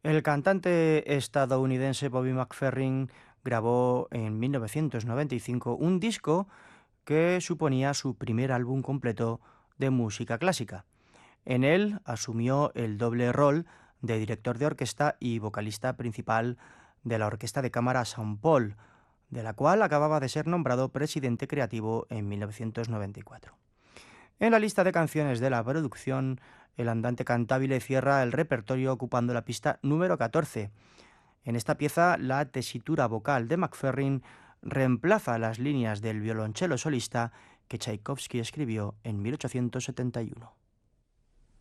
El cantante estadounidense Bobby McFerrin grabó en 1995 un disco que suponía su primer álbum completo de música clásica. En él asumió el doble rol de director de orquesta y vocalista principal de la Orquesta de Cámara Saint Paul, de la cual acababa de ser nombrado presidente creativo en 1994. En la lista de canciones de la producción, el andante cantabile cierra el repertorio ocupando la pista número 14. En esta pieza, la tesitura vocal de McFerrin reemplaza las líneas del violonchelo solista que Tchaikovsky escribió en 1871.